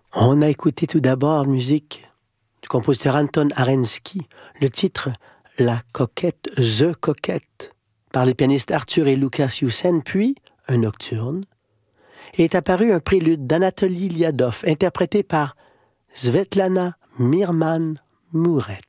On a écouté tout d'abord musique du compositeur Anton Arensky, le titre La Coquette, The Coquette, par les pianistes Arthur et Lucas Yusen, puis un nocturne, et est apparu un prélude d'Anatoly Liadov, interprété par Svetlana Mirman-Mouret.